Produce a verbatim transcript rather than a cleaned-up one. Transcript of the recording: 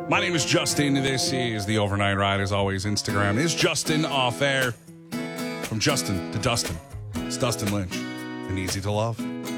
My name is Justin. This is the Overnight Ride. As always, Instagram is Justin Off Air. From Justin to Dustin, it's Dustin Lynch and Easy to Love.